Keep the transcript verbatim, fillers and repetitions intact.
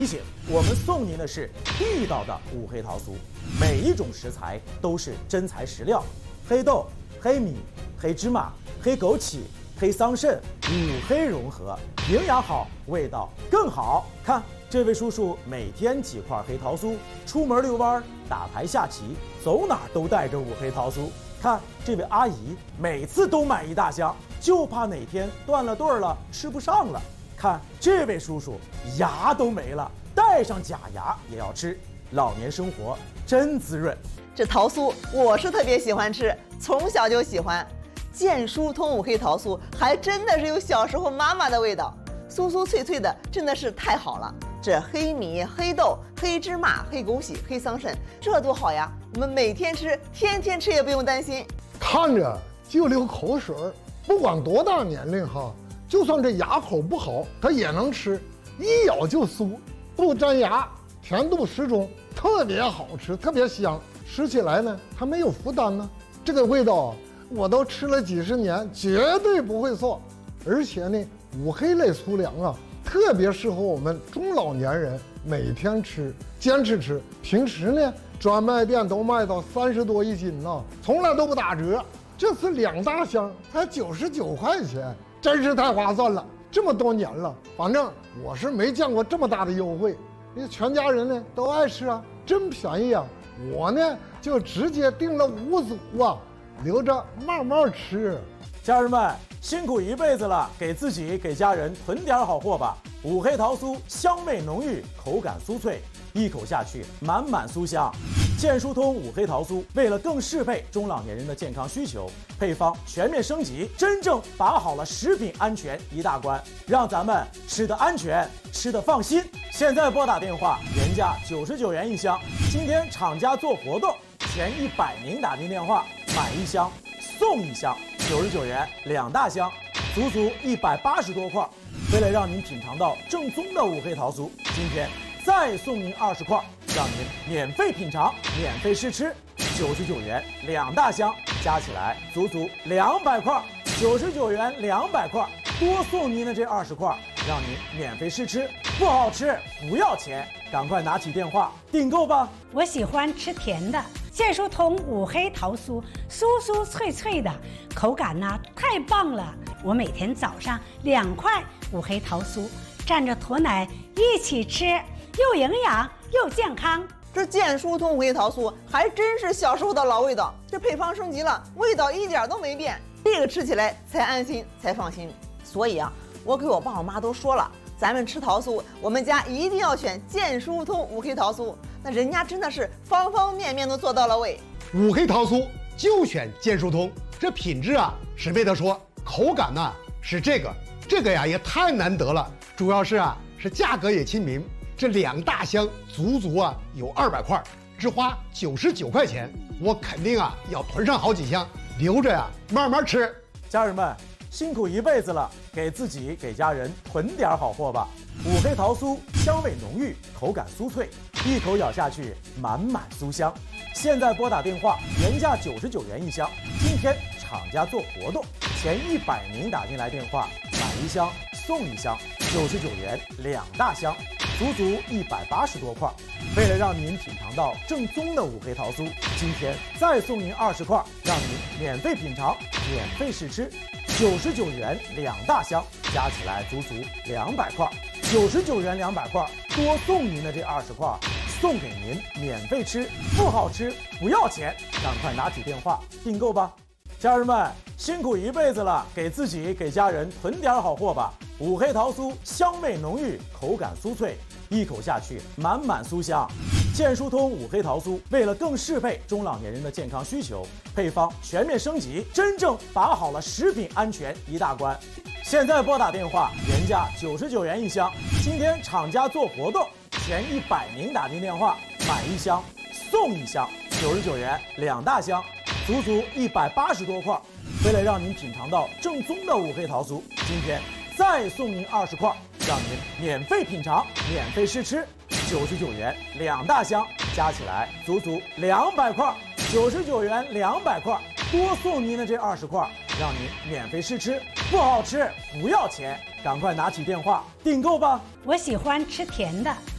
提醒我们送您的是地道的五黑桃酥，每一种食材都是真材实料，黑豆、黑米、黑芝麻、黑枸杞、黑桑葚，五黑融合，营养好，味道更好。看这位叔叔每天几块黑桃酥，出门遛弯、打牌下棋，走哪都带着五黑桃酥。看这位阿姨每次都买一大箱，就怕哪天断了顿了吃不上了。看这位叔叔牙都没了，带上假牙也要吃，老年生活真滋润。 这桃酥我是特别喜欢吃，从小就喜欢。健舒通五黑桃酥还真的是有小时候妈妈的味道，酥酥脆脆的，真的是太好了。这黑米、黑豆、黑芝麻、黑枸杞、黑桑葚，这多好呀！我们每天吃，天天吃也不用担心。 看着就流口水，不管多大年龄哈，就算这牙口不好，它也能吃，一咬就酥，不粘牙，甜度适中，特别好吃，特别香。吃起来呢，还没有负担呢。这个味道我都吃了几十年，绝对不会错。而且呢，五黑类粗粮啊，特别适合我们中老年人每天吃，坚持吃。平时呢，专卖店都卖到三十多一斤呢，从来都不打折。这次两大箱才九十九块钱，真是太划算了。这么多年了，反正我是没见过这么大的优惠。你全家人呢都爱吃啊，真便宜啊！我呢就直接订了五组啊，留着慢慢吃。 家人们辛苦一辈子了，给自己给家人囤点好货吧。五黑桃酥香味浓郁，口感酥脆，一口下去满满酥香。健舒通五黑桃酥为了更适配中老年人的健康需求，配方全面升级，真正把好了食品安全一大关，让咱们吃得安全，吃得放心。现在拨打电话，原价九十九元一箱，今天厂家做活动，前一百名打进电话买一箱送一箱，九十九元两大箱，足足一百八十多块。为了让您品尝到正宗的五黑桃酥，今天再送您二十块，让您免费品尝、免费试吃，九十九元两大箱，加起来足足两百块，九十九元两百块，多送您的这二十块，让您免费试吃，不好吃不要钱，赶快拿起电话订购吧。 我喜欢吃甜的。健舒通五黑桃酥，酥酥脆脆的，口感呢太棒了。我每天早上两块五黑桃酥，蘸着驼奶一起吃，又营养又健康。 这健舒通五黑桃酥还真是小时候的老味道，这配方升级了，味道一点都没变，这个吃起来才安心才放心。所以啊，我给我爸我妈都说了，咱们吃桃酥，我们家一定要选健舒通五黑桃酥。那人家真的是方方面面都做到了位。 五黑桃酥就选健舒通，这品质啊是没得说，口感呢是这个，这个呀也太难得了。主要是啊是价格也亲民，这两大箱足足啊有二百块，只花九十九块钱，我肯定啊要囤上好几箱，留着呀慢慢吃。 家人们辛苦一辈子了，给自己给家人囤点好货吧。五黑桃酥香味浓郁，口感酥脆，一口咬下去满满酥香。现在拨打电话，原价九十九元一箱，今天厂家做活动，前一百名打进来电话买一箱送一箱，九十九元两大箱，足足一百八十多块。为了让您品尝到正宗的五黑桃酥，今天再送您二十块，让您免费品尝、免费试吃，九十九元两大箱，加起来足足两百块。九十九元两百块，多送您的这二十块，送给您免费吃，不好吃不要钱，赶快拿起电话订购吧。家人们辛苦一辈子了，给自己给家人囤点好货吧。五黑桃酥香味浓郁，口感酥脆，一口下去满满酥香。健舒通五黑桃酥为了更适配中老年人的健康需求，配方全面升级，真正把好了食品安全一大关。现在拨打电话，原价九十九元一箱，今天厂家做活动，前一百名打进电话买一箱送一箱，九十九元两大箱，足足一百八十多块。为了让您品尝到正宗的五黑桃酥，今天再送您二十块，让您免费品尝、免费试吃，九十九元两大箱，加起来足足两百块，九十九元两百块，多送您的这二十块，让您免费试吃，不好吃不要钱，赶快拿起电话订购吧。 我喜欢吃甜的。